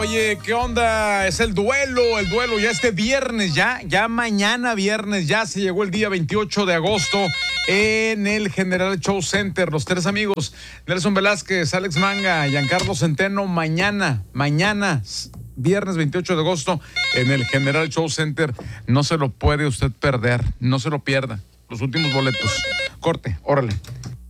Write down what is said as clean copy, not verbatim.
Oye, ¿qué onda? Es el duelo ya este viernes, ya mañana viernes, ya se llegó el día 28 de agosto en el General Show Center. Los tres amigos, Nelson Velázquez, Alex Manga, Giancarlo Centeno, mañana, viernes 28 de agosto en el General Show Center. No se lo puede usted perder, no se lo pierda. Los últimos boletos. Corte, órale.